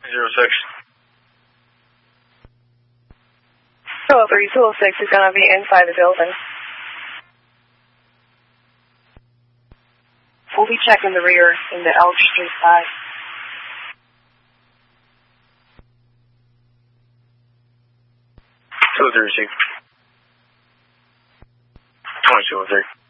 06. 203, 206 is going to be inside the building. We'll be checking the rear in the Elk Street side. Two 3. 2203.